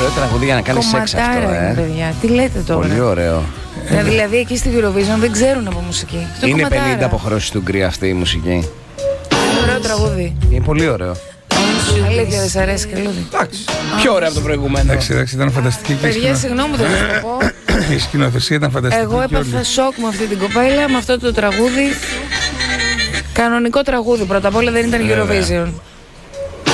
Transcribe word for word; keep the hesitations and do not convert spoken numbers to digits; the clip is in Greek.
τραγούδι για να κάνεις σεξ αυτό, ε. παιδιά. Τι λέτε τώρα. Πολύ ωραίο. Ε, δηλαδή εκεί στη Eurovision δεν ξέρουν από μουσική. Στο είναι κομματάρα. πενήντα αποχρώσεις του Γκρι αυτή η μουσική. Ωραίο τραγούδι. Είναι πολύ ωραίο. Αλήθεια, δεν σ' αρέσει καλούδι. Εντάξει. Πιο ωραίο από το προηγούμενο. Εντάξει, εντάξει, ήταν φανταστική και η Παιδιά, συγγνώμη που δεν θα το πω. Η σκηνοθεσία ήταν φανταστική. Εγώ έπαθα σοκ με αυτή την κοπέλα, με αυτό το τραγούδι. Κανονικό τραγούδι, πρώτα απ' όλα δεν ήταν Eurovision.